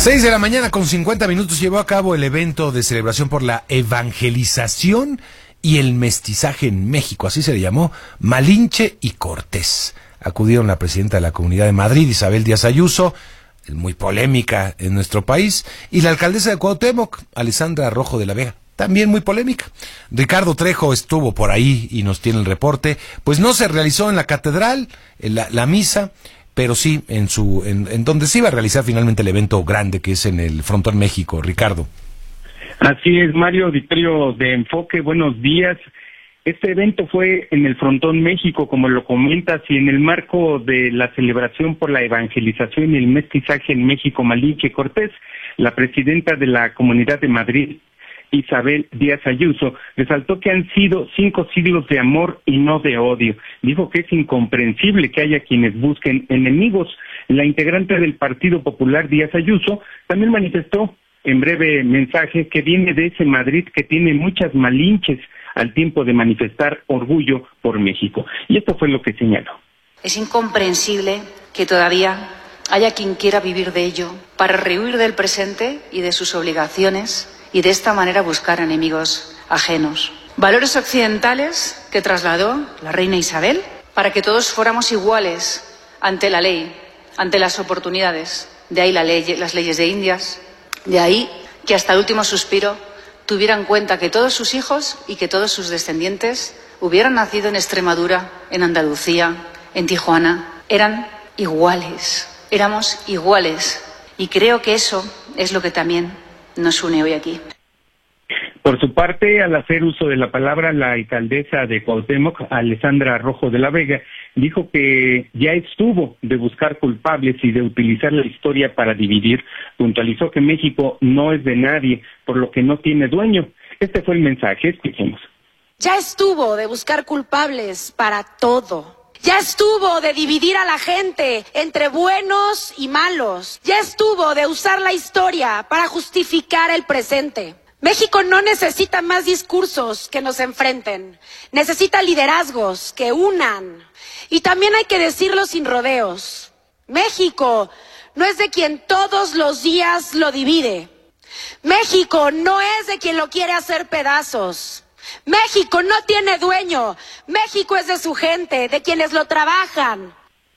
6:50 llevó a cabo el evento de celebración por la evangelización y el mestizaje en México, así se le llamó, Malinche y Cortés. Acudieron la presidenta de la Comunidad de Madrid, Isabel Díaz Ayuso, muy polémica en nuestro país, y la alcaldesa de Cuauhtémoc, Alessandra Rojo de la Vega, también muy polémica. Ricardo Trejo estuvo por ahí y nos tiene el reporte. Pues no se realizó en la catedral, la misa, pero sí en donde se iba a realizar finalmente el evento grande, que es en el Frontón México. Ricardo. Así es, Mario, auditorio de Enfoque, buenos días. Este evento fue en el Frontón México, como lo comentas, y en el marco de la celebración por la evangelización y el mestizaje en México, Malinche Cortés, la presidenta de la Comunidad de Madrid, Isabel Díaz Ayuso, resaltó que han sido 5 siglos de amor y no de odio. Dijo que es incomprensible que haya quienes busquen enemigos. La integrante del Partido Popular, Díaz Ayuso, también manifestó en breve mensaje que viene de ese Madrid que tiene muchas malinches al tiempo de manifestar orgullo por México. Y esto fue lo que señaló. Es incomprensible que todavía haya quien quiera vivir de ello para rehuir del presente y de sus obligaciones y de esta manera buscar enemigos ajenos. Valores occidentales que trasladó la reina Isabel para que todos fuéramos iguales ante la ley, ante las oportunidades. De ahí las leyes de Indias, de ahí que hasta el último suspiro tuviera en cuenta que todos sus hijos y que todos sus descendientes hubieran nacido en Extremadura, en Andalucía, en Tijuana. Eran iguales, éramos iguales. Y creo que eso es lo que también nos une hoy aquí. Por su parte, al hacer uso de la palabra, la alcaldesa de Cuauhtémoc, Alessandra Rojo de la Vega, dijo que ya estuvo de buscar culpables y de utilizar la historia para dividir. Puntualizó que México no es de nadie, por lo que no tiene dueño. Este fue el mensaje, escuchemos. Ya estuvo de buscar culpables para todo. Ya estuvo de dividir a la gente entre buenos y malos. Ya estuvo de usar la historia para justificar el presente. México no necesita más discursos que nos enfrenten. Necesita liderazgos que unan. Y también hay que decirlo sin rodeos. México no es de quien todos los días lo divide. México no es de quien lo quiere hacer pedazos. México no tiene dueño. México es de su gente, de quienes lo trabajan.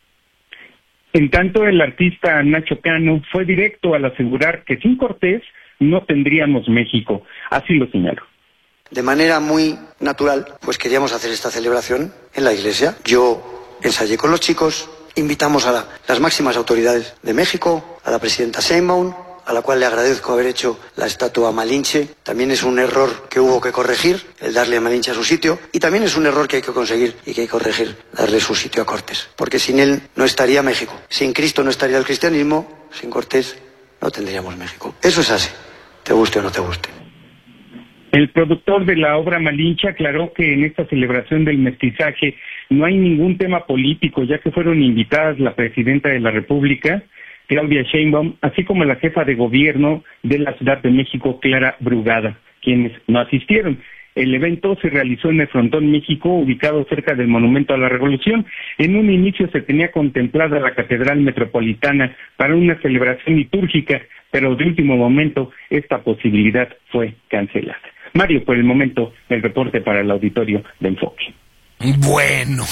En tanto, el artista Nacho Cano fue directo al asegurar que sin Cortés no tendríamos México. Así lo señaló. De manera muy natural, pues queríamos hacer esta celebración en la iglesia. Yo ensayé con los chicos, invitamos a las máximas autoridades de México, a la presidenta Sheinbaum, a la cual le agradezco haber hecho la estatua a Malinche. También es un error que hubo que corregir, el darle a Malinche a su sitio, y también es un error que hay que conseguir y que hay que corregir, darle su sitio a Cortés, porque sin él no estaría México, sin Cristo no estaría el cristianismo, sin Cortés no tendríamos México. Eso es así, te guste o no te guste. El productor de la obra Malinche aclaró que en esta celebración del mestizaje no hay ningún tema político, ya que fueron invitadas la presidenta de la República, Claudia Sheinbaum, así como la jefa de gobierno de la Ciudad de México, Clara Brugada, quienes no asistieron. El evento se realizó en el Frontón México, ubicado cerca del Monumento a la Revolución. En un inicio se tenía contemplada la Catedral Metropolitana para una celebración litúrgica, pero de último momento esta posibilidad fue cancelada. Mario, por el momento, el reporte para el auditorio de Enfoque. Bueno,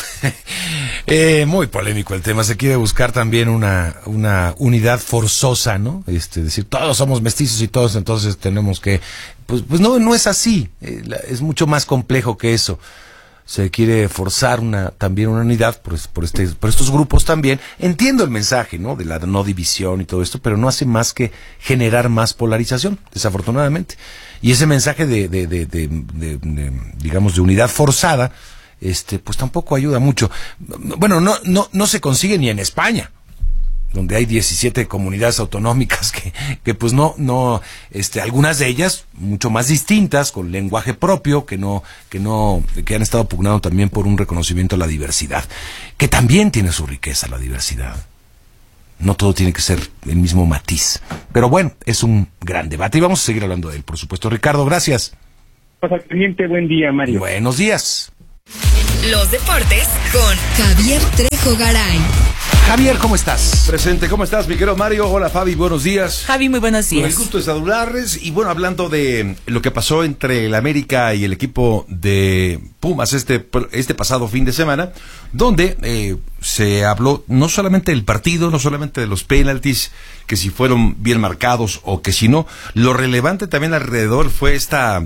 muy polémico el tema. Se quiere buscar también una unidad forzosa, ¿no? Decir, todos somos mestizos y todos entonces tenemos que... Pues no es así. Es mucho más complejo que eso. Se quiere forzar también una unidad por estos grupos también. Entiendo el mensaje, ¿no? De la no división y todo esto, pero no hace más que generar más polarización, desafortunadamente. Y ese mensaje digamos, de unidad forzada, pues tampoco ayuda mucho. Bueno, no se consigue ni en España, donde hay 17 comunidades autonómicas que pues no, algunas de ellas mucho más distintas, con lenguaje propio, que han estado pugnando también por un reconocimiento a la diversidad, que también tiene su riqueza la diversidad. No todo tiene que ser el mismo matiz. Pero bueno, es un gran debate y vamos a seguir hablando de él, por supuesto. Ricardo, gracias. Pasa cliente, buen día, Mario. Buenos días. Los deportes con Javier Trejo Garay. Javier, ¿cómo estás? Presente, ¿cómo estás, mi querido Mario? Hola, Fabi, buenos días. Javi, muy buenos días. Con el gusto de saludarles. Y bueno, hablando de lo que pasó entre el América y el equipo de Pumas este pasado fin de semana, donde se habló no solamente del partido, no solamente de los penaltis, que si fueron bien marcados o que si no, lo relevante también alrededor fue esta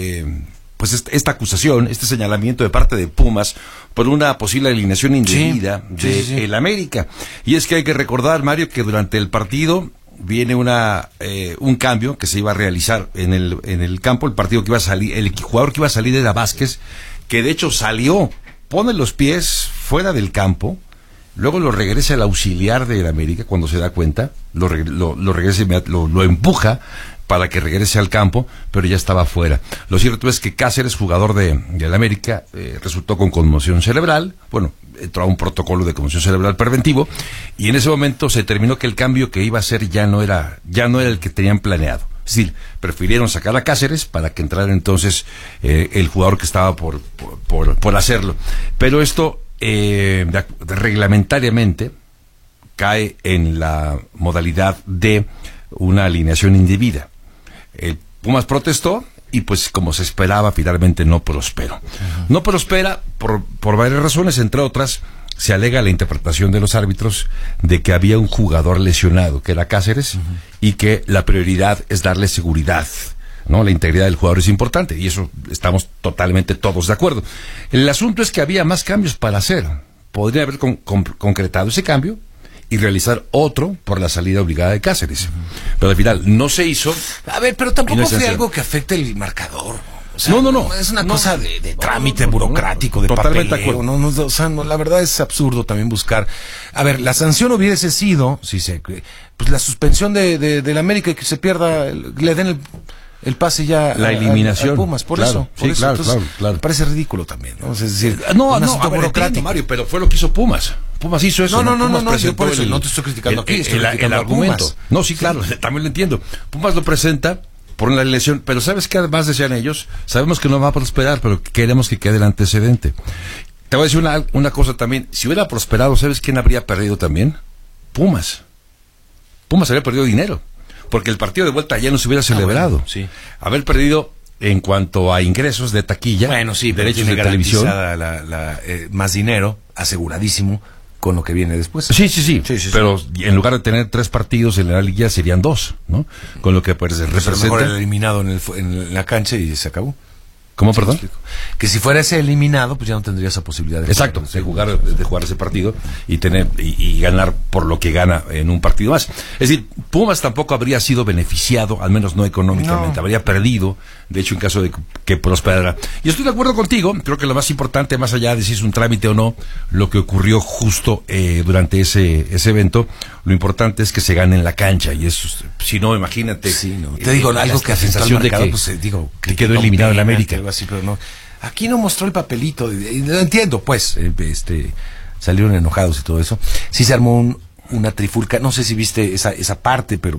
acusación, este señalamiento de parte de Pumas por una posible alineación indebida de el América. Y es que hay que recordar, Mario, que durante el partido viene un cambio que se iba a realizar en el campo. El partido que iba a salir, el jugador que iba a salir era Vázquez, que de hecho pone los pies fuera del campo, luego lo regresa el auxiliar del América cuando se da cuenta, lo regresa, lo empuja para que regrese al campo, pero ya estaba fuera. Lo cierto es que Cáceres, jugador del América, resultó con conmoción cerebral. Bueno, entró a un protocolo de conmoción cerebral preventivo, y en ese momento se determinó que el cambio que iba a hacer ya no era el que tenían planeado. Es decir, prefirieron sacar a Cáceres para que entrara entonces el jugador que estaba por hacerlo. Pero esto reglamentariamente cae en la modalidad de una alineación indebida. Pumas protestó y pues como se esperaba finalmente no prosperó. No prospera por varias razones, entre otras se alega la interpretación de los árbitros de que había un jugador lesionado, que era Cáceres, y que la prioridad es darle seguridad, ¿no? La integridad del jugador es importante, y eso estamos totalmente todos de acuerdo. El asunto es que había más cambios para hacer. Podría haber concretado ese cambio y realizar otro por la salida obligada de Cáceres. Pero al final no se hizo. A ver, pero tampoco fue algo que afecte el marcador. O sea, no. Es una cosa de trámite burocrático, de totalmente papeleo. O sea, la verdad es absurdo también buscar. A ver, la sanción hubiese sido, pues la suspensión del América y que se pierda, le den el pase ya la eliminación a Pumas, por eso. Entonces, claro. Me parece ridículo también, ¿no? Es decir, burocrático, Mario, pero fue lo que hizo Pumas. Pumas hizo eso. No, yo por eso no te estoy criticando aquí, estoy criticando el argumento. No, sí, claro, también lo entiendo. Pumas lo presenta por una lesión, pero ¿sabes qué además decían ellos? Sabemos que no va a prosperar, pero queremos que quede el antecedente. Te voy a decir una cosa también. Si hubiera prosperado, ¿sabes quién habría perdido también? Pumas. Pumas habría perdido dinero, porque el partido de vuelta ya no se hubiera celebrado. Sí. Haber perdido en cuanto a ingresos de taquilla, derechos de televisión, más dinero aseguradísimo con lo que viene después. Sí. Pero en lugar de tener 3 partidos en la liga serían 2, ¿no? Con lo que pues representa. Mejor el eliminado en la cancha y se acabó. ¿Cómo, perdón? Que si fuera ese eliminado, pues ya no tendría esa posibilidad de jugar ese partido y tener y ganar por lo que gana en un partido más. Es decir, Pumas tampoco habría sido beneficiado, al menos no económicamente, habría perdido, de hecho, en caso de que prosperara. Y estoy de acuerdo contigo, creo que lo más importante, más allá de si es un trámite o no, lo que ocurrió justo durante ese evento, lo importante es que se gane en la cancha, y eso, si no, imagínate. Te digo, algo que afectó al marcador, que quedó eliminado en la América. Así, pero no, aquí no mostró el papelito, lo entiendo, pues, salieron enojados y todo eso. Sí se armó una trifulca, no sé si viste esa parte, pero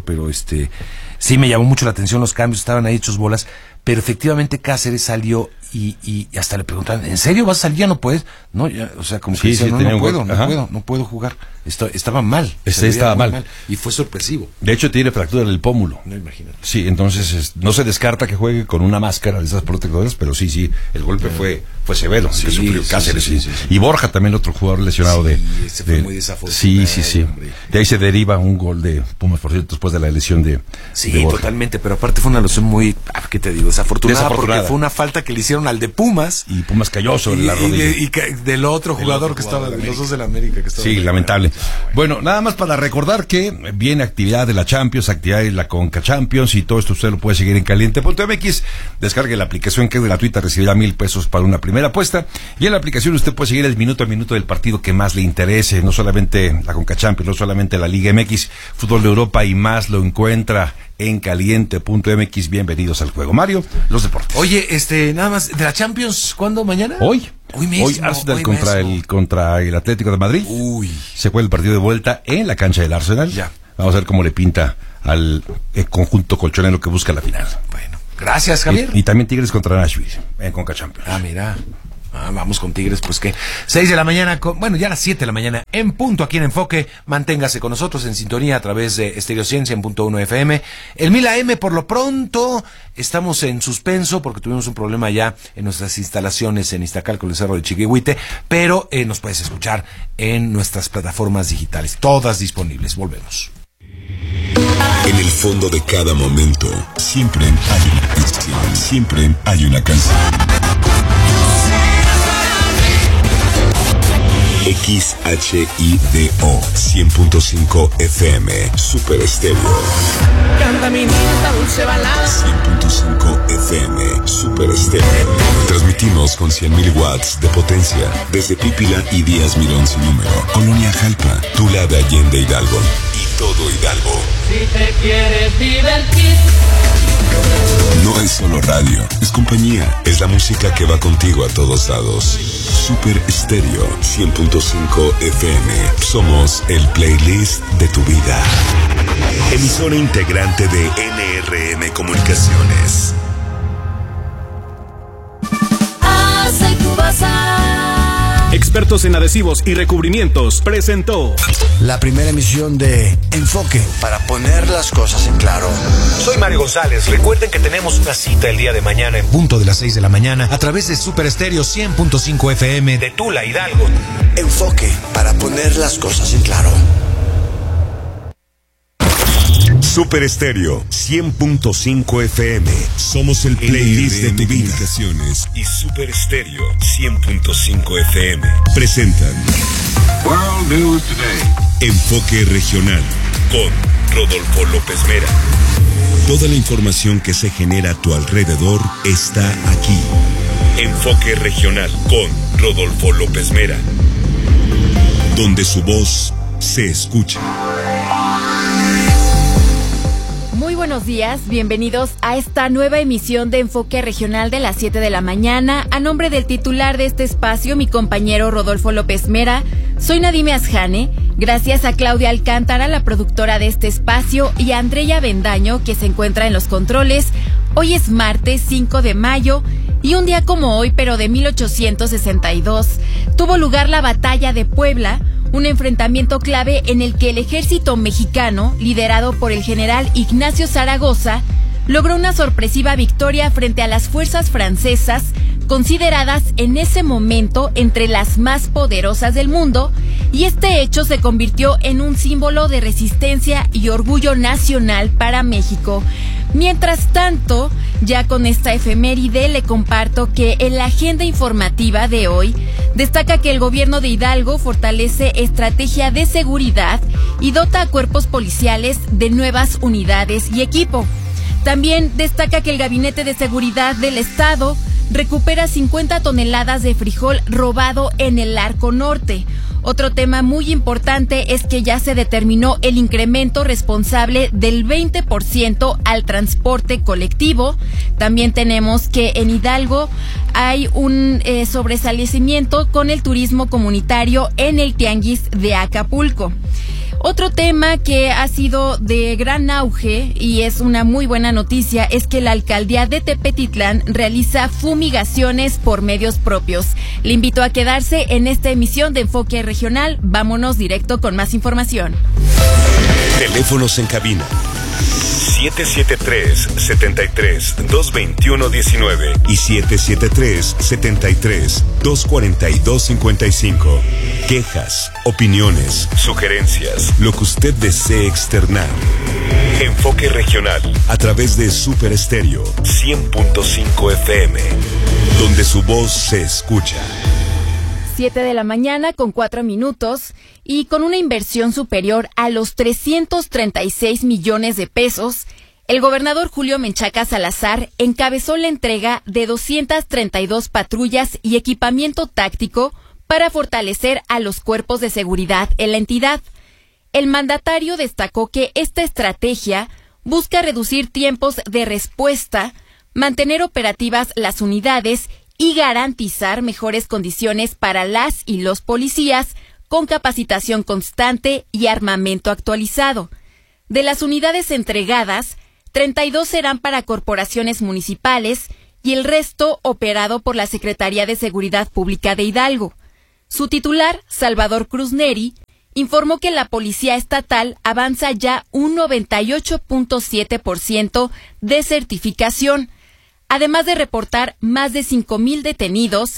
sí me llamó mucho la atención los cambios, estaban ahí hechos bolas, pero efectivamente Cáceres salió y hasta le preguntaron, ¿en serio vas a salir? ¿Ya no puedes? No, ya, o sea, como que decía, no puedo jugar. Estaba mal. Estaba mal. Y fue sorpresivo. De hecho, tiene fractura del pómulo. No, imagínate. Sí, entonces no se descarta que juegue con una máscara de esas protectoras, pero sí, el golpe fue severo. Sí, que sufrió Cáceres. Sí. Y Borja también, otro jugador lesionado fue muy desafortunado. Sí. De ahí se deriva un gol de Pumas, por cierto, después de la lesión de Borja. Totalmente, pero aparte fue una lesión muy, ¿qué te digo? Desafortunada, porque fue una falta que le hicieron al de Pumas. Y Pumas cayó sobre la rodilla. Y del otro jugador que estaba, de los dos de la América que estaba. Sí, lamentable. Bueno, nada más para recordar que viene actividad de la Champions, actividad de la Conca Champions, y todo esto usted lo puede seguir en caliente.mx. Descargue la aplicación, que es gratuita, recibirá $1,000 para una primera apuesta, y en la aplicación usted puede seguir el minuto a minuto del partido que más le interese, no solamente la Conca Champions, no solamente la Liga MX, fútbol de Europa y más lo encuentra en caliente.mx. Bienvenidos al juego. Mario, los deportes. Oye, nada más, de la Champions, ¿cuándo? ¿Mañana? Hoy mismo. Hoy Arsenal contra el Atlético de Madrid. Se juega el partido de vuelta en la cancha del Arsenal. Ya. Vamos a ver cómo le pinta al conjunto colchonero que busca la final. Bueno, gracias, Javier. Y también Tigres contra Nashville en Conca Champions. Mira. Vamos con Tigres, pues que 6 de la mañana, ya a las 7 de la mañana, en punto aquí en Enfoque. Manténgase con nosotros en sintonía a través de Estéreo 100.1 FM. El 1000 AM, por lo pronto, estamos en suspenso porque tuvimos un problema ya en nuestras instalaciones en Iztacalco, el Cerro de Chiquihuite, pero nos puedes escuchar en nuestras plataformas digitales, todas disponibles. Volvemos. En el fondo de cada momento, siempre hay una canción. Siempre hay una canción. XHIDO 100.5 FM Super Estéreo. Canta mi niña dulce balada. 100.5 FM Super Estéreo. Transmitimos con 100.000 watts de potencia desde Pípila y Díaz Mirón sin número, Colonia Jalpa, Tula de Allende Hidalgo y todo Hidalgo. Si te quieres divertir. No es solo radio, es compañía, es la música que va contigo a todos lados. Super Estéreo 100.5 FM. Somos el playlist de tu vida. Emisora integrante de NRM Comunicaciones. Hace tu bazar. Expertos en adhesivos y recubrimientos presentó la primera emisión de Enfoque, para poner las cosas en claro. Soy Mario González. Recuerden que tenemos una cita el día de mañana en punto de las 6 de la mañana a través de Super Estéreo 100.5 FM de Tula, Hidalgo. Enfoque, para poner las cosas en claro. Super Estéreo 100.5 FM. Somos el playlist de tu vida. Y Super Estéreo 100.5 FM presentan World News Today. Enfoque Regional con Rodolfo López Mera. Toda la información que se genera a tu alrededor está aquí. Enfoque Regional con Rodolfo López Mera, donde su voz se escucha. Muy buenos días, bienvenidos a esta nueva emisión de Enfoque Regional de las 7 de la mañana. A nombre del titular de este espacio, mi compañero Rodolfo López Mera, soy Nadime Asjane. Gracias a Claudia Alcántara, la productora de este espacio, y a Andrea Bendaño, que se encuentra en los controles. Hoy es martes 5 de mayo y un día como hoy, pero de 1862, tuvo lugar la Batalla de Puebla, un enfrentamiento clave en el que el ejército mexicano, liderado por el general Ignacio Zaragoza, logró una sorpresiva victoria frente a las fuerzas francesas, consideradas en ese momento entre las más poderosas del mundo, y este hecho se convirtió en un símbolo de resistencia y orgullo nacional para México. Mientras tanto, ya con esta efeméride le comparto que en la agenda informativa de hoy destaca que el gobierno de Hidalgo fortalece estrategia de seguridad y dota a cuerpos policiales de nuevas unidades y equipo. También destaca que el Gabinete de Seguridad del Estado recupera 50 toneladas de frijol robado en el Arco Norte. Otro tema muy importante es que ya se determinó el incremento responsable del 20% al transporte colectivo. También tenemos que en Hidalgo hay un sobresalimiento con el turismo comunitario en el Tianguis de Acapulco. Otro tema que ha sido de gran auge y es una muy buena noticia es que la alcaldía de Tepetitlán realiza fumigaciones por medios propios. Le invito a quedarse en esta emisión de Enfoque Regional. Vámonos directo con más información. Teléfonos en cabina 773-73-221-19 y 773-73-242-55. Quejas, opiniones, sugerencias, lo que usted desee externar. Enfoque Regional a través de Super Estéreo 100.5 FM, donde su voz se escucha. 7 de la mañana con 4 minutos y con una inversión superior a los 336 millones de pesos, el gobernador Julio Menchaca Salazar encabezó la entrega de 232 patrullas y equipamiento táctico para fortalecer a los cuerpos de seguridad en la entidad. El mandatario destacó que esta estrategia busca reducir tiempos de respuesta, mantener operativas las unidades y garantizar mejores condiciones para las y los policías con capacitación constante y armamento actualizado. De las unidades entregadas, 32 serán para corporaciones municipales y el resto operado por la Secretaría de Seguridad Pública de Hidalgo. Su titular, Salvador Cruz Neri, informó que la Policía Estatal avanza ya un 98.7% de certificación, además de reportar más de 5,000 detenidos,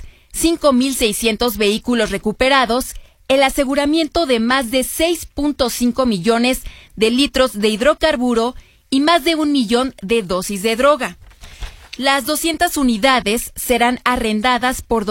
5,600 vehículos recuperados, el aseguramiento de más de 6.5 millones de litros de hidrocarburo y más de 1 millón de dosis de droga. Las 200 unidades serán arrendadas por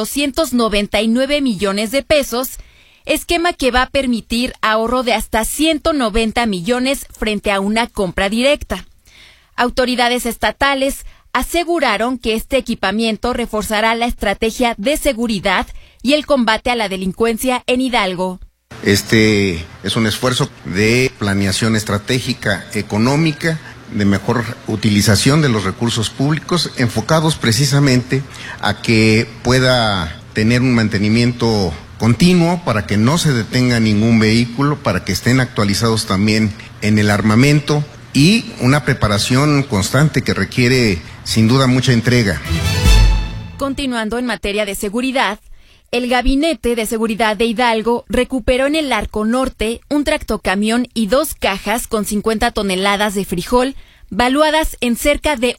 299 millones de pesos, esquema que va a permitir ahorro de hasta 190 millones frente a una compra directa. Autoridades estatales aseguraron que este equipamiento reforzará la estrategia de seguridad y el combate a la delincuencia en Hidalgo. Este es un esfuerzo de planeación estratégica económica, de mejor utilización de los recursos públicos, enfocados precisamente a que pueda tener un mantenimiento continuo para que no se detenga ningún vehículo, para que estén actualizados también en el armamento y una preparación constante que requiere sin duda mucha entrega. Continuando en materia de seguridad, el Gabinete de Seguridad de Hidalgo recuperó en el Arco Norte un tractocamión y 2 cajas con 50 toneladas de frijol, valuadas en cerca de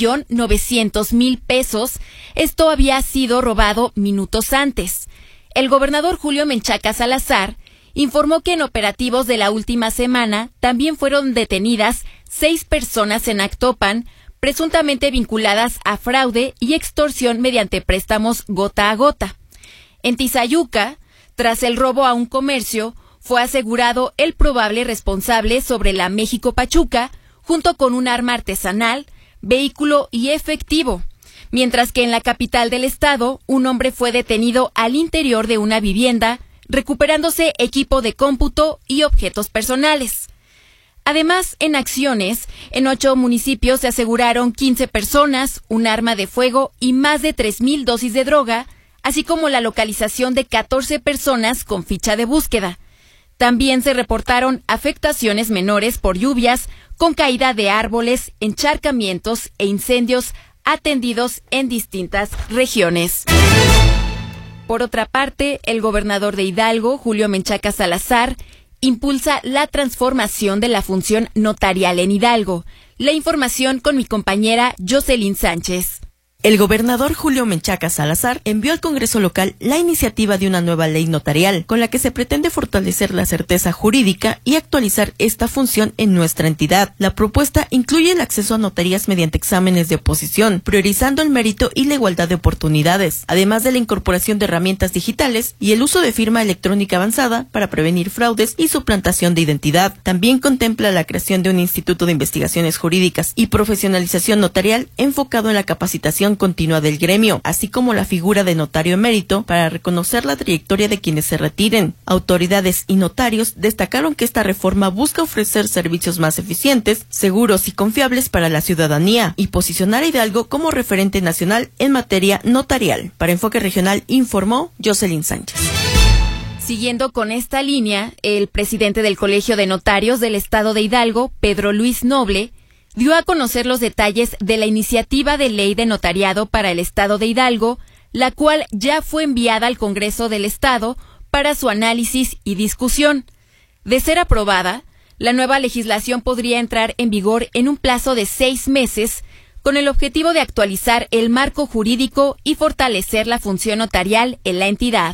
1,900,000 pesos. Esto había sido robado minutos antes. El gobernador Julio Menchaca Salazar informó que en operativos de la última semana también fueron detenidas 6 personas en Actopan, presuntamente vinculadas a fraude y extorsión mediante préstamos gota a gota. En Tizayuca, tras el robo a un comercio, fue asegurado el probable responsable sobre la México-Pachuca, junto con un arma artesanal, vehículo y efectivo, mientras que en la capital del estado, un hombre fue detenido al interior de una vivienda, recuperándose equipo de cómputo y objetos personales. Además, en acciones, en 8 municipios se aseguraron 15 personas, un arma de fuego y más de 3,000 dosis de droga, así como la localización de 14 personas con ficha de búsqueda. También se reportaron afectaciones menores por lluvias, con caída de árboles, encharcamientos e incendios atendidos en distintas regiones. Por otra parte, el gobernador de Hidalgo, Julio Menchaca Salazar, impulsa la transformación de la función notarial en Hidalgo. La información con mi compañera Jocelyn Sánchez. El gobernador Julio Menchaca Salazar envió al Congreso local la iniciativa de una nueva ley notarial, con la que se pretende fortalecer la certeza jurídica y actualizar esta función en nuestra entidad. La propuesta incluye el acceso a notarías mediante exámenes de oposición, priorizando el mérito y la igualdad de oportunidades, además de la incorporación de herramientas digitales y el uso de firma electrónica avanzada para prevenir fraudes y suplantación de identidad. También contempla la creación de un instituto de investigaciones jurídicas y profesionalización notarial enfocado en la capacitación continua del gremio, así como la figura de notario emérito para reconocer la trayectoria de quienes se retiren. Autoridades y notarios destacaron que esta reforma busca ofrecer servicios más eficientes, seguros y confiables para la ciudadanía y posicionar a Hidalgo como referente nacional en materia notarial. Para Enfoque Regional informó Jocelyn Sánchez. Siguiendo con esta línea, el presidente del Colegio de Notarios del Estado de Hidalgo, Pedro Luis Noble, dio a conocer los detalles de la iniciativa de ley de notariado para el Estado de Hidalgo, la cual ya fue enviada al Congreso del Estado para su análisis y discusión. De ser aprobada, la nueva legislación podría entrar en vigor en un plazo de 6 meses, con el objetivo de actualizar el marco jurídico y fortalecer la función notarial en la entidad.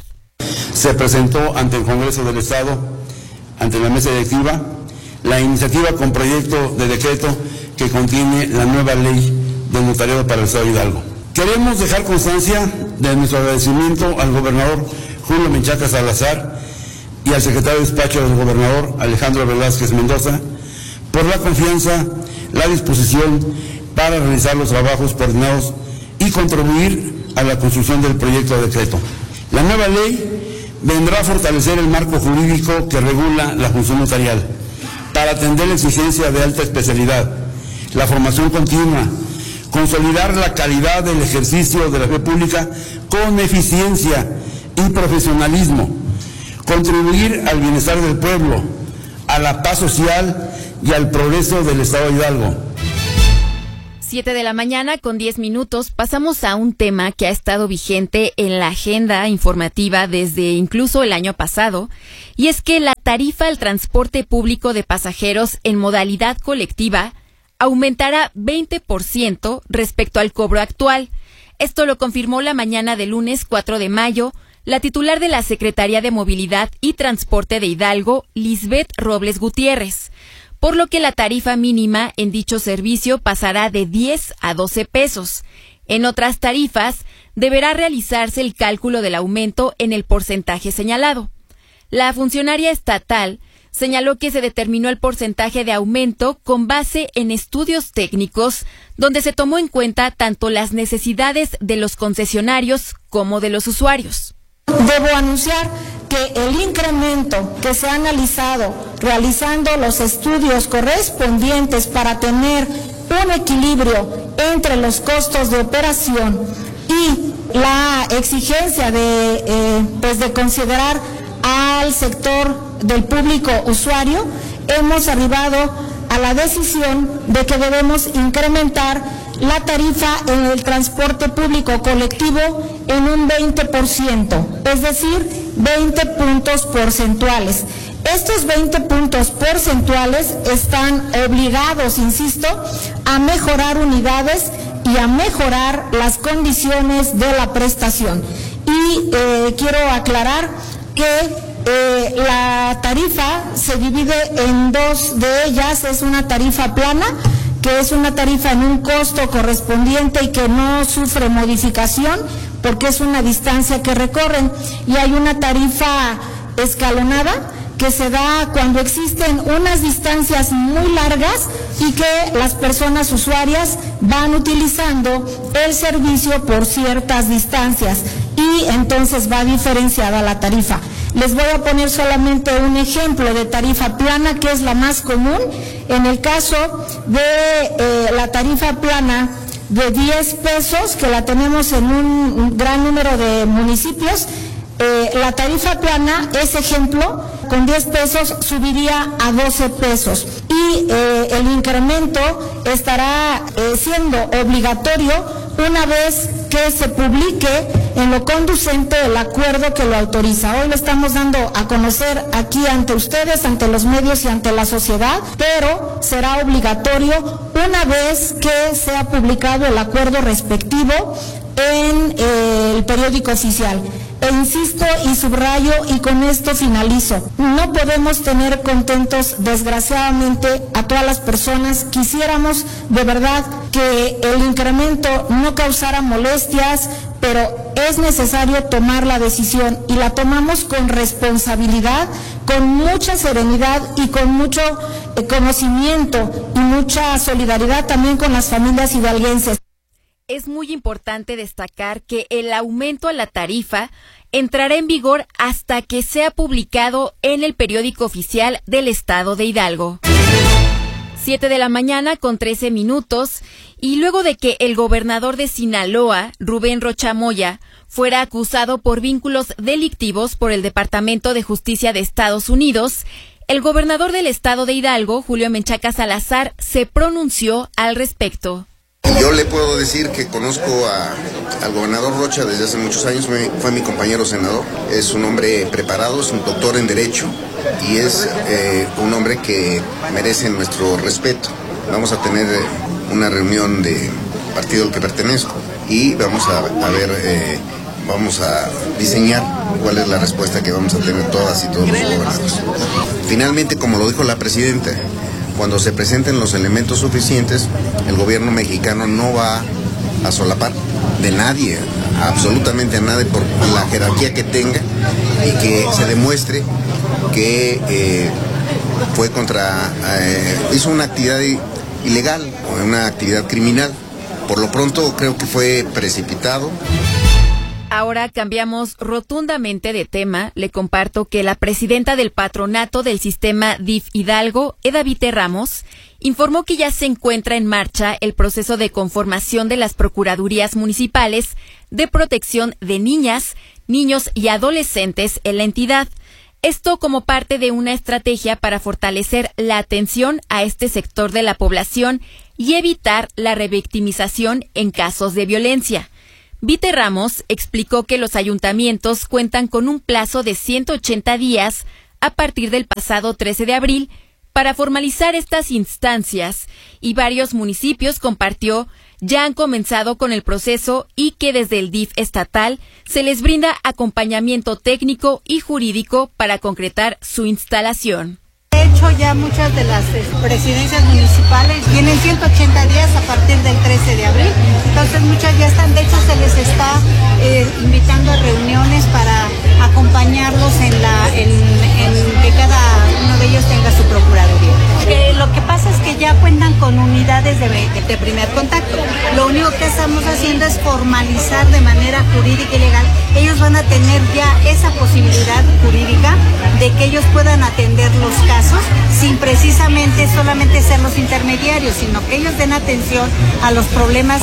Se presentó ante el Congreso del Estado, ante la mesa directiva, la iniciativa con proyecto de decreto que contiene la nueva ley de notariado para el Estado de Hidalgo. Queremos dejar constancia de nuestro agradecimiento al gobernador Julio Menchaca Salazar y al secretario de despacho del gobernador Alejandro Velázquez Mendoza por la confianza, la disposición para realizar los trabajos coordinados y contribuir a la construcción del proyecto de decreto. La nueva ley vendrá a fortalecer el marco jurídico que regula la función notarial para atender la exigencia de alta especialidad, la formación continua, consolidar la calidad del ejercicio de la fe pública con eficiencia y profesionalismo, contribuir al bienestar del pueblo, a la paz social y al progreso del Estado de Hidalgo. 7 de la mañana con 10 minutos, pasamos a un tema que ha estado vigente en la agenda informativa desde incluso el año pasado, y es que la tarifa al transporte público de pasajeros en modalidad colectiva aumentará 20% respecto al cobro actual. Esto lo confirmó la mañana del lunes 4 de mayo la titular de la Secretaría de Movilidad y Transporte de Hidalgo, Lisbeth Robles Gutiérrez, por lo que la tarifa mínima en dicho servicio pasará de 10 a 12 pesos. En otras tarifas, deberá realizarse el cálculo del aumento en el porcentaje señalado. La funcionaria estatal señaló que se determinó el porcentaje de aumento con base en estudios técnicos, donde se tomó en cuenta tanto las necesidades de los concesionarios como de los usuarios. Debo anunciar que el incremento que se ha analizado realizando los estudios correspondientes para tener un equilibrio entre los costos de operación y la exigencia de considerar al sector del público usuario, hemos arribado a la decisión de que debemos incrementar la tarifa en el transporte público colectivo en un 20%, es decir, 20 puntos porcentuales. Estos 20 puntos porcentuales están obligados, insisto, a mejorar unidades y a mejorar las condiciones de la prestación. Y quiero aclarar que la tarifa se divide en dos de ellas. Es una tarifa plana, que es una tarifa en un costo correspondiente y que no sufre modificación porque es una distancia que recorren, y hay una tarifa escalonada que se da cuando existen unas distancias muy largas y que las personas usuarias van utilizando el servicio por ciertas distancias, y entonces va diferenciada la tarifa. Les voy a poner solamente un ejemplo de tarifa plana, que es la más común. En el caso de la tarifa plana de 10 pesos, que la tenemos en un gran número de municipios, la tarifa plana, ese ejemplo, con 10 pesos subiría a 12 pesos. Y el incremento estará siendo obligatorio una vez que se publique en lo conducente el acuerdo que lo autoriza. Hoy lo estamos dando a conocer aquí ante ustedes, ante los medios y ante la sociedad, pero será obligatorio una vez que sea publicado el acuerdo respectivo en el periódico oficial. E insisto y subrayo, y con esto finalizo, no podemos tener contentos, desgraciadamente, a todas las personas. Quisiéramos de verdad que el incremento no causara molestias, pero es necesario tomar la decisión, y la tomamos con responsabilidad, con mucha serenidad y con mucho conocimiento y mucha solidaridad también con las familias hidalguenses. Es muy importante destacar que el aumento a la tarifa entrará en vigor hasta que sea publicado en el periódico oficial del Estado de Hidalgo. 7 de la mañana con 13 minutos, y luego de que el gobernador de Sinaloa, Rubén Rocha Moya, fuera acusado por vínculos delictivos por el Departamento de Justicia de Estados Unidos, el gobernador del Estado de Hidalgo, Julio Menchaca Salazar, se pronunció al respecto. Yo le puedo decir que conozco al gobernador Rocha desde hace muchos años, fue mi compañero senador, es un hombre preparado, es un doctor en Derecho y es un hombre que merece nuestro respeto. Vamos a tener una reunión de partido al que pertenezco y vamos a ver, vamos a diseñar cuál es la respuesta que vamos a tener todas y todos los gobernados. Finalmente, como lo dijo la presidenta, cuando se presenten los elementos suficientes, el gobierno mexicano no va a solapar de nadie, absolutamente a nadie, por la jerarquía que tenga, y que se demuestre que hizo una actividad ilegal, una actividad criminal. Por lo pronto creo que fue precipitado. Ahora cambiamos rotundamente de tema. Le comparto que la presidenta del patronato del sistema DIF Hidalgo, Eda Vite Ramos, informó que ya se encuentra en marcha el proceso de conformación de las procuradurías municipales de protección de niñas, niños y adolescentes en la entidad. Esto como parte de una estrategia para fortalecer la atención a este sector de la población y evitar la revictimización en casos de violencia. Vite Ramos explicó que los ayuntamientos cuentan con un plazo de 180 días a partir del pasado 13 de abril para formalizar estas instancias, y varios municipios, compartió, ya han comenzado con el proceso y que desde el DIF estatal se les brinda acompañamiento técnico y jurídico para concretar su instalación. De hecho, ya muchas de las presidencias municipales tienen 180 días a partir del 13 de abril, entonces muchas ya están, de hecho se les está invitando a reuniones para acompañarlos en que cada uno de ellos tenga su procuraduría. Lo que pasa es que ya cuentan con unidades de primer contacto. Lo único que estamos haciendo es formalizar de manera jurídica y legal. Ellos van a tener ya esa posibilidad jurídica de que ellos puedan atender los casos sin precisamente solamente ser los intermediarios, sino que ellos den atención a los problemas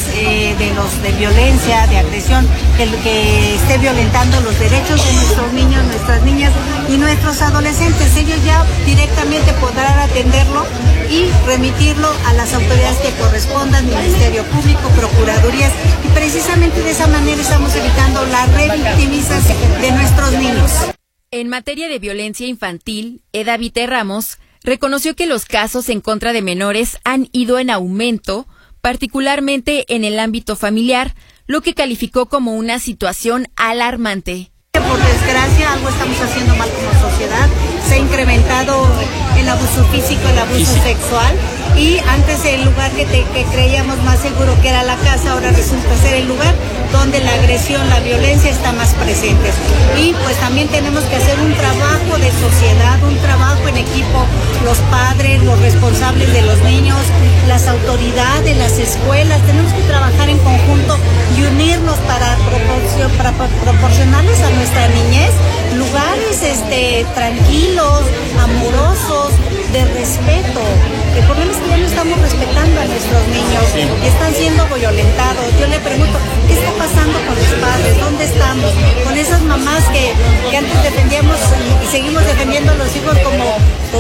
de violencia, de agresión, que esté violentando los derechos de nuestros niños, nuestras niñas y nuestros adolescentes. Ellos ya directamente podrán atenderlo y remitirlo a las autoridades que correspondan, Ministerio Público, Procuradurías, y precisamente de esa manera estamos evitando la revictimización de nuestros niños. En materia de violencia infantil, Eda Vite Ramos reconoció que los casos en contra de menores han ido en aumento, particularmente en el ámbito familiar, lo que calificó como una situación alarmante. Por desgracia, algo estamos haciendo mal como sociedad. Se ha incrementado el abuso físico, el abuso sexual, y antes el lugar que creíamos más seguro que era la casa, ahora resulta ser el lugar donde la agresión, la violencia está más presente. Y pues también tenemos que hacer un trabajo de sociedad, un trabajo en equipo, los padres, los responsables de los niños, las autoridades, las escuelas, tenemos que trabajar en conjunto y unirnos para proporcionarles a nuestra niñez lugares tranquilos, amorosos, de respeto. El problema es que ya no estamos respetando a nuestros niños y están siendo violentados. Yo le pregunto, ¿qué está pasando con los padres? ¿Dónde estamos? Con esas mamás que antes defendíamos y seguimos defendiendo a los hijos como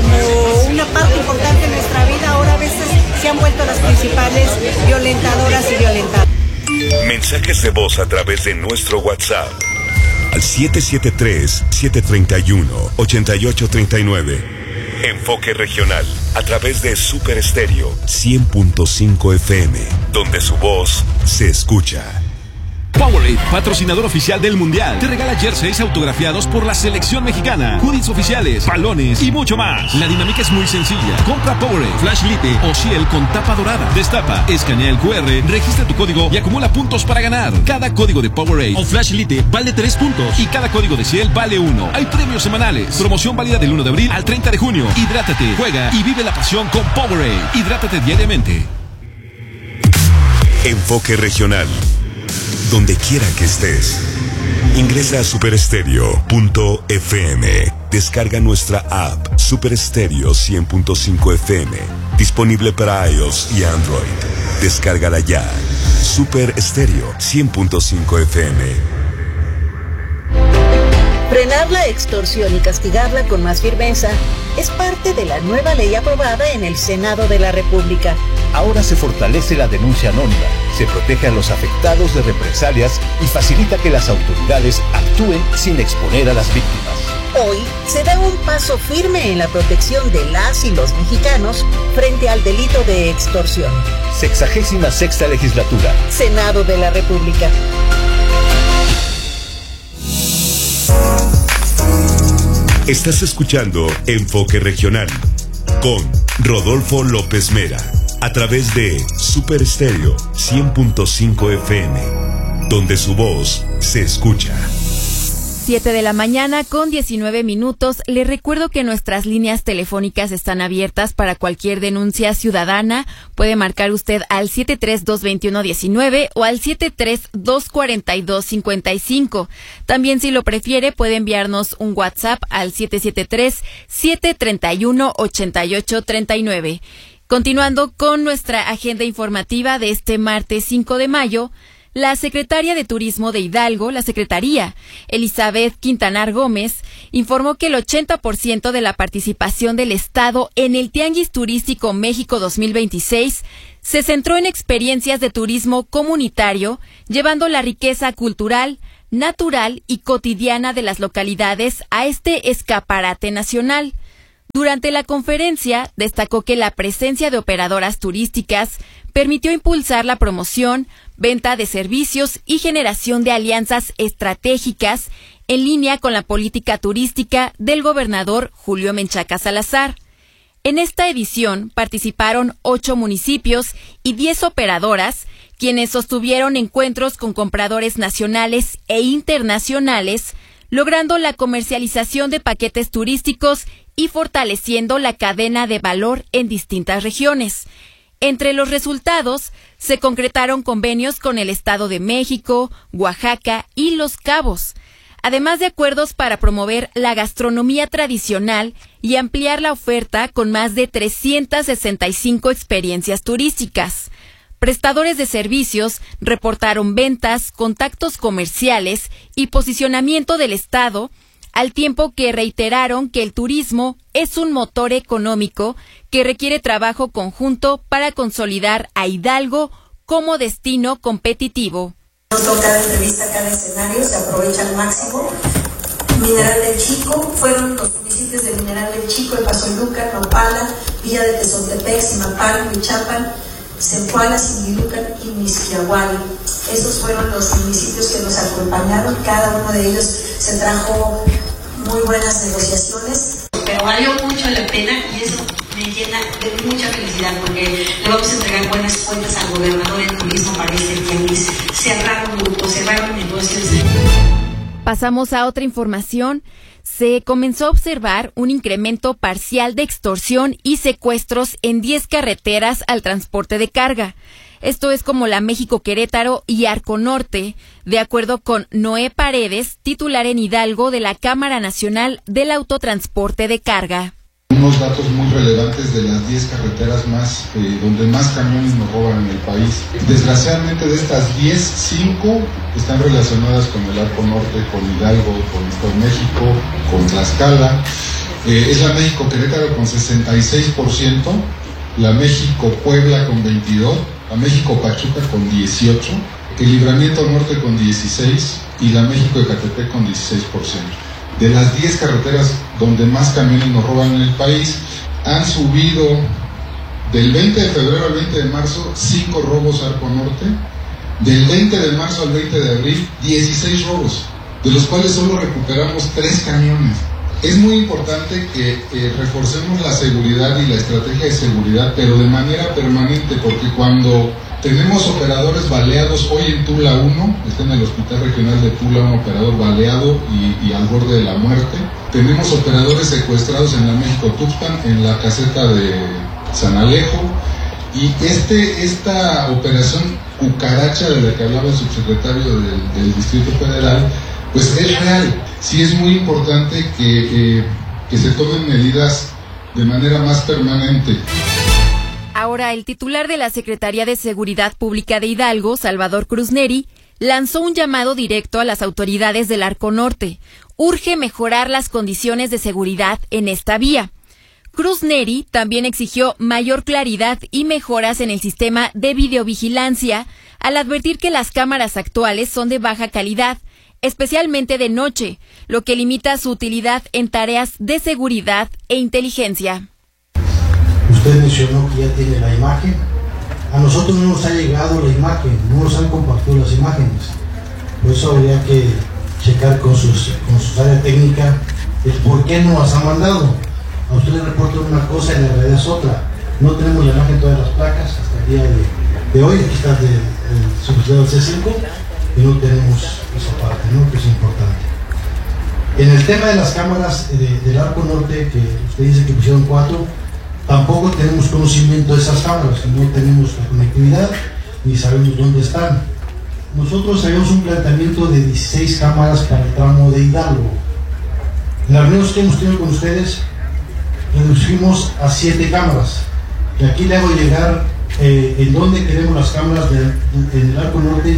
una parte importante de nuestra vida, ahora a veces se han vuelto las principales violentadoras y violentadas. Mensajes de voz a través de nuestro WhatsApp al 773-731-8839. Enfoque regional a través de Super Estéreo 100.5 FM, donde su voz se escucha. Powerade, patrocinador oficial del Mundial, te regala jerseys autografiados por la selección mexicana, hoodies oficiales, balones y mucho más. La dinámica es muy sencilla. Compra Powerade, Flash Lite o Ciel con tapa dorada. Destapa, escanea el QR, registra tu código y acumula puntos para ganar. Cada código de Powerade o Flash Lite vale 3 puntos y cada código de Ciel vale 1. Hay premios semanales. Promoción válida del 1 de abril al 30 de junio. Hidrátate, juega y vive la pasión con Powerade. Hidrátate diariamente. Enfoque regional. Donde quiera que estés, ingresa a superestereo.fm. Descarga nuestra app Super Estéreo 100.5 FM, disponible para iOS y Android. Descárgala ya. Super Estéreo 100.5 FM. Frenar la extorsión y castigarla con más firmeza es parte de la nueva ley aprobada en el Senado de la República. Ahora se fortalece la denuncia anónima, se protege a los afectados de represalias y facilita que las autoridades actúen sin exponer a las víctimas. Hoy se da un paso firme en la protección de las y los mexicanos frente al delito de extorsión. 66ª legislatura. Senado de la República. Estás escuchando Enfoque Regional con Rodolfo López Mera a través de Super Estéreo 100.5 FM, donde su voz se escucha. 7 de la mañana con 19 minutos. Les recuerdo que nuestras líneas telefónicas están abiertas para cualquier denuncia ciudadana. Puede marcar usted al 7322119 o al 7324255. También, si lo prefiere, puede enviarnos un WhatsApp al 773-731-8839. Continuando con nuestra agenda informativa de este martes 5 de mayo, La secretaria de Turismo de Hidalgo, la Secretaría, Elizabeth Quintanar Gómez, informó que el 80% de la participación del Estado en el Tianguis Turístico México 2026 se centró en experiencias de turismo comunitario, llevando la riqueza cultural, natural y cotidiana de las localidades a este escaparate nacional. Durante la conferencia, destacó que la presencia de operadoras turísticas permitió impulsar la promoción, venta de servicios y generación de alianzas estratégicas en línea con la política turística del gobernador Julio Menchaca Salazar. En esta edición participaron 8 municipios y 10 operadoras, quienes sostuvieron encuentros con compradores nacionales e internacionales, logrando la comercialización de paquetes turísticos y fortaleciendo la cadena de valor en distintas regiones. Entre los resultados, se concretaron convenios con el Estado de México, Oaxaca y Los Cabos, además de acuerdos para promover la gastronomía tradicional y ampliar la oferta con más de 365 experiencias turísticas. Prestadores de servicios reportaron ventas, contactos comerciales y posicionamiento del Estado, al tiempo que reiteraron que el turismo es un motor económico que requiere trabajo conjunto para consolidar a Hidalgo como destino competitivo. Cada entrevista, cada escenario se aprovecha al máximo. Mineral del Chico, fueron los municipios de Mineral del Chico, El Paso Luca, Nopala, Villa de Tezontepec, Simapán, Huichapan, Zempoala, Singilucan y Mixquiahuali. Esos fueron los municipios que nos acompañaron. Cada uno de ellos se trajo muy buenas negociaciones. Pero valió mucho la pena y eso me llena de mucha felicidad porque le vamos a entregar buenas cuentas al gobernador en turismo para este tianguis. Cerraron grupos, cerraron negocios. Pasamos a otra información. Se comenzó a observar un incremento parcial de extorsión y secuestros en 10 carreteras al transporte de carga. Esto es como la México-Querétaro y Arco Norte, de acuerdo con Noé Paredes, titular en Hidalgo de la Cámara Nacional del Autotransporte de Carga. Unos datos muy relevantes de las 10 carreteras más donde más camiones nos roban en el país. Desgraciadamente de estas 10, 5 están relacionadas con el Arco Norte, con Hidalgo, con México, con Tlaxcala. Es la México-Querétaro con 66%, la México-Puebla con 22%, la México-Pachuca con 18%, el Libramiento Norte con 16% y la México-Ecatepec con 16%. De las 10 carreteras donde más camiones nos roban en el país, han subido del 20 de febrero al 20 de marzo 5 robos a Arco Norte, del 20 de marzo al 20 de abril 16 robos, de los cuales solo recuperamos 3 camiones. Es muy importante que reforcemos la seguridad y la estrategia de seguridad, pero de manera permanente, porque cuando tenemos operadores baleados, hoy en Tula 1, está en el Hospital Regional de Tula, un operador baleado y al borde de la muerte. Tenemos operadores secuestrados en la México-Tuxpan, en la caseta de San Alejo. Y esta operación cucaracha de la que hablaba el subsecretario del Distrito Federal, pues es real. Sí es muy importante que se tomen medidas de manera más permanente. Ahora, el titular de la Secretaría de Seguridad Pública de Hidalgo, Salvador Cruz Neri, lanzó un llamado directo a las autoridades del Arco Norte. Urge mejorar las condiciones de seguridad en esta vía. Cruz Neri también exigió mayor claridad y mejoras en el sistema de videovigilancia al advertir que las cámaras actuales son de baja calidad, especialmente de noche, lo que limita su utilidad en tareas de seguridad e inteligencia. Usted mencionó que ya tiene la imagen. A nosotros no nos ha llegado la imagen, no nos han compartido las imágenes. Por eso habría que checar con sus áreas técnicas el por qué no las han mandado. A usted le reportan una cosa y la realidad es otra. No tenemos la imagen de todas las placas hasta el día de hoy. Aquí está el subsecretario del C5 y no tenemos esa parte, ¿no? Que es importante. En el tema de las cámaras del Arco Norte, que usted dice que pusieron 4, tampoco tenemos conocimiento de esas cámaras, no tenemos la conectividad ni sabemos dónde están. Nosotros habíamos un planteamiento de 16 cámaras para el tramo de Hidalgo. En las reuniones que hemos tenido con ustedes, reducimos a 7 cámaras. Y aquí le hago llegar en dónde queremos las cámaras en el Arco Norte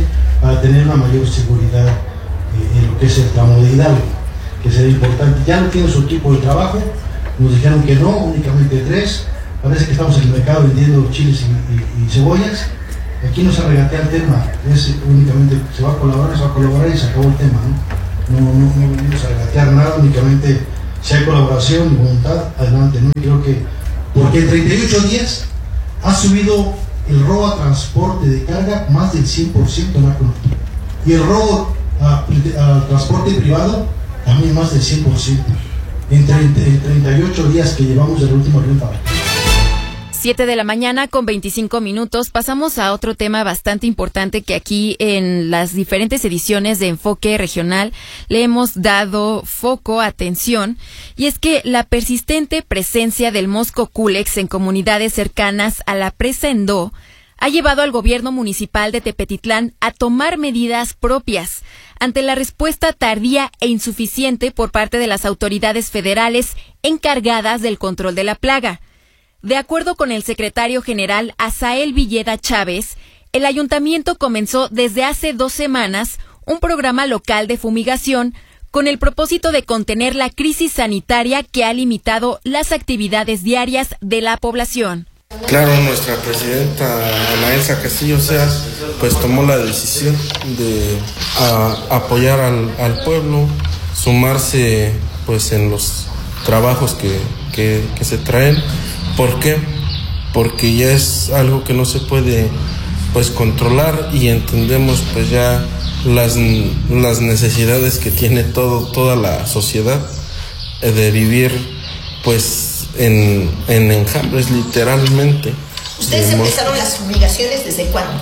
para tener una mayor seguridad en lo que es el tramo de Hidalgo, que será importante. Ya no tiene su equipo de trabajo, nos dijeron que no, únicamente 3. Parece que estamos en el mercado vendiendo chiles y cebollas. Aquí no se regatea el tema, es únicamente se va a colaborar y se acabó el tema, no venimos a regatear nada, únicamente si hay colaboración y voluntad, adelante, ¿no? Creo que, porque en 38 días ha subido el robo a transporte de carga más del 100% en la economía. Y el robo a transporte privado también más del 100%. En 38 días que llevamos del último avión para 7 de la mañana con 25 minutos. Pasamos a otro tema bastante importante que aquí en las diferentes ediciones de Enfoque Regional le hemos dado foco, atención, y es que la persistente presencia del mosco culex en comunidades cercanas a la presa Endó ha llevado al gobierno municipal de Tepetitlán a tomar medidas propias ante la respuesta tardía e insuficiente por parte de las autoridades federales encargadas del control de la plaga. De acuerdo con el secretario general Asael Villeda Chávez, el ayuntamiento comenzó desde hace 2 semanas un programa local de fumigación con el propósito de contener la crisis sanitaria que ha limitado las actividades diarias de la población. Claro, nuestra presidenta Ana Elsa Castillo Seas pues tomó la decisión de apoyar al pueblo, sumarse pues en los trabajos que se traen. ¿Por qué? Porque ya es algo que no se puede pues controlar y entendemos pues ya las necesidades que tiene toda la sociedad de vivir pues en enjambres literalmente. ¿Ustedes empezaron las fumigaciones desde cuándo?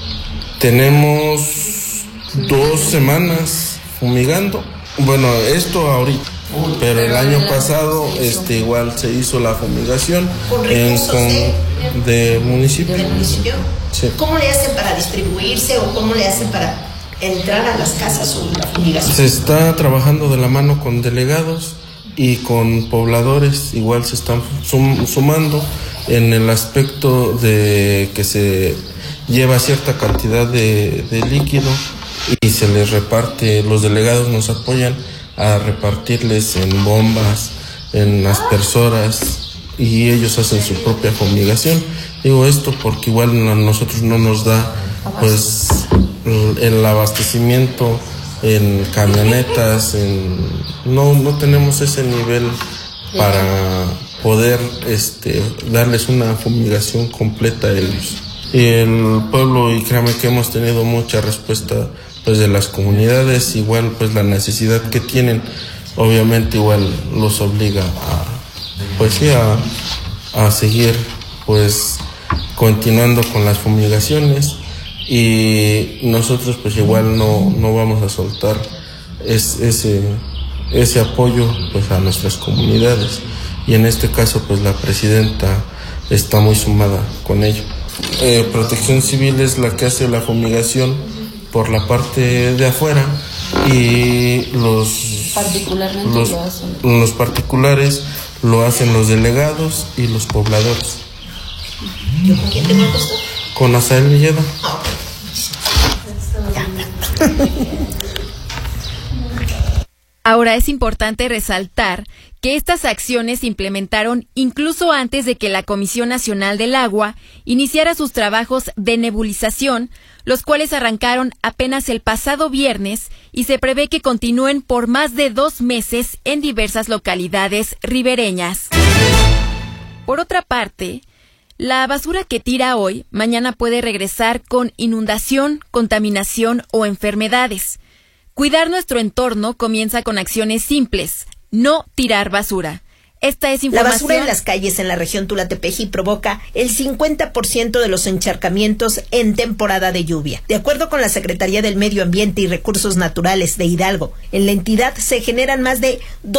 Tenemos 2 semanas fumigando. Bueno, esto ahorita. Pero el año pasado igual se hizo la fumigación de municipio. ¿Del municipio? Sí. ¿Cómo le hacen para distribuirse o cómo le hacen para entrar a las casas o la fumigación? Se está trabajando de la mano con delegados y con pobladores, igual se están sumando en el aspecto de que se lleva cierta cantidad de líquido y se les reparte, los delegados nos apoyan a repartirles en bombas, en aspersoras y ellos hacen su propia fumigación. Digo esto porque igual a nosotros no nos da pues el abastecimiento en camionetas, no tenemos ese nivel para poder darles una fumigación completa a ellos. Y el pueblo, y créame que hemos tenido mucha respuesta pues de las comunidades, igual pues la necesidad que tienen, obviamente igual los obliga a seguir pues continuando con las fumigaciones y nosotros pues igual no vamos a soltar ese apoyo pues a nuestras comunidades y en este caso pues la presidenta está muy sumada con ello. Protección Civil es la que hace la fumigación por la parte de afuera y los particulares lo hacen los delegados y los pobladores. ¿Yo con quién tengo el gusto? Con Asael Villeda. Ahora es importante resaltar que estas acciones se implementaron incluso antes de que la Comisión Nacional del Agua iniciara sus trabajos de nebulización, los cuales arrancaron apenas el pasado viernes y se prevé que continúen por más de 2 meses en diversas localidades ribereñas. Por otra parte, la basura que tira hoy, mañana puede regresar con inundación, contaminación o enfermedades. Cuidar nuestro entorno comienza con acciones simples. No tirar basura. Esta es información. La basura en las calles en la región Tula-Tepeji provoca el 50% de los encharcamientos en temporada de lluvia. De acuerdo con la Secretaría del Medio Ambiente y Recursos Naturales de Hidalgo, en la entidad se generan más de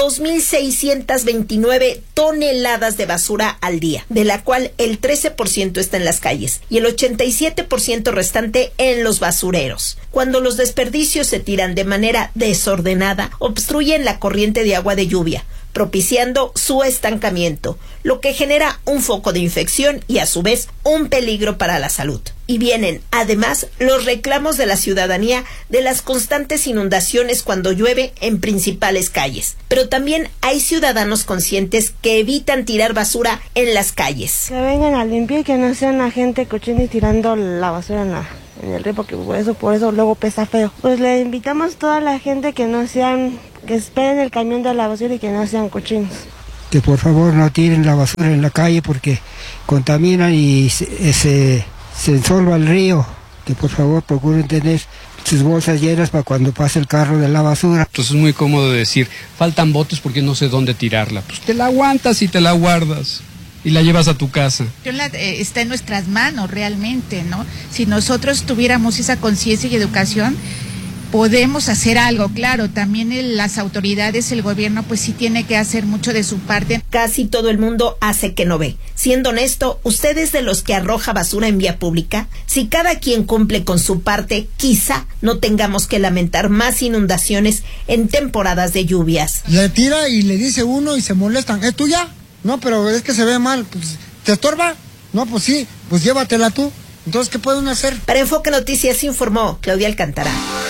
2.629 toneladas de basura al día, de la cual el 13% está en las calles y el 87% restante en los basureros. Cuando los desperdicios se tiran de manera desordenada, obstruyen la corriente de agua de lluvia, propiciando su estancamiento, lo que genera un foco de infección y a su vez un peligro para la salud. Y vienen, además, los reclamos de la ciudadanía de las constantes inundaciones cuando llueve en principales calles. Pero también hay ciudadanos conscientes que evitan tirar basura en las calles. Que vengan a limpiar y que no sean la gente cochina y tirando la basura en el río, porque por eso luego pesa feo. Pues le invitamos a toda la gente que esperen el camión de la basura y que no sean cochinos. Que por favor no tiren la basura en la calle porque contaminan y se ensolva el río. Que por favor procuren tener sus bolsas llenas para cuando pase el carro de la basura. Entonces es muy cómodo decir, faltan botes porque no sé dónde tirarla. Pues te la aguantas y te la guardas y la llevas a tu casa. Está en nuestras manos realmente, ¿no? Si nosotros tuviéramos esa conciencia y educación, podemos hacer algo. Claro, también las autoridades, el gobierno, pues sí tiene que hacer mucho de su parte. Casi todo el mundo hace que no ve. Siendo honesto, ¿usted es de los que arroja basura en vía pública? Si cada quien cumple con su parte, quizá no tengamos que lamentar más inundaciones en temporadas de lluvias. Le tira y le dice uno y se molestan. ¿Es tuya? No, pero es que se ve mal. Pues, ¿te estorba? No, pues sí, pues llévatela tú. Entonces, ¿qué pueden hacer? Para Enfoque Noticias informó Claudia Alcántara.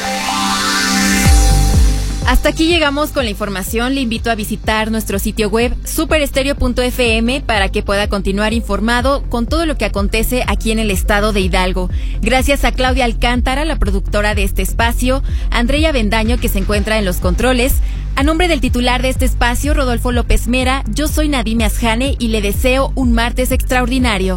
Hasta aquí llegamos con la información. Le invito a visitar nuestro sitio web superestereo.fm para que pueda continuar informado con todo lo que acontece aquí en el estado de Hidalgo. Gracias a Claudia Alcántara, la productora de este espacio, Andrea Bendaño, que se encuentra en los controles. A nombre del titular de este espacio, Rodolfo López Mera, yo soy Nadine Asjane y le deseo un martes extraordinario.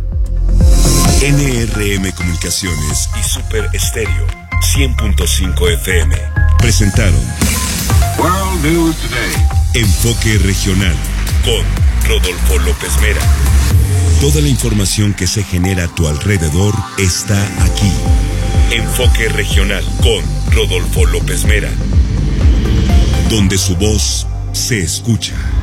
NRM Comunicaciones y Super Estéreo 100.5 FM presentaron World News Today. Enfoque Regional con Rodolfo López Mera. Toda la información que se genera a tu alrededor está aquí. Enfoque Regional con Rodolfo López Mera, donde su voz se escucha.